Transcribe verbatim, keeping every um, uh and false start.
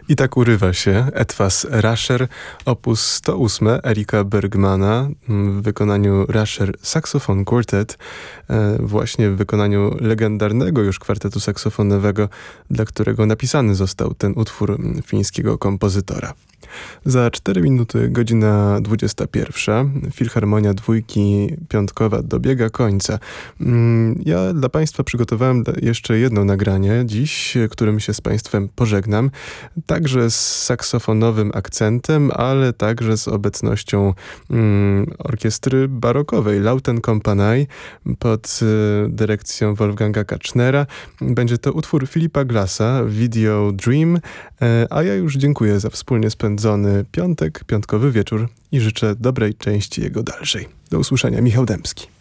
I tak urywa się Etwas Rasher, opus sto osiem Erika Bergmana w wykonaniu Rasher Saxophone Quartet, właśnie w wykonaniu legendarnego już kwartetu saksofonowego, dla którego napisany został ten utwór fińskiego kompozytora. Za cztery minuty godzina dwudziesta pierwsza. Filharmonia Dwójki Piątkowa dobiega końca. Ja dla Państwa przygotowałem jeszcze jedno nagranie dziś, którym się z Państwem pożegnam. Także z saksofonowym akcentem, ale także z obecnością mm, orkiestry barokowej Lauten Kompanie pod y, dyrekcją Wolfganga Kacznera. Będzie to utwór Filipa Glassa, Video Dream, y, a ja już dziękuję za wspólnie spędzony piątek, piątkowy wieczór i życzę dobrej części jego dalszej. Do usłyszenia, Michał Dębski.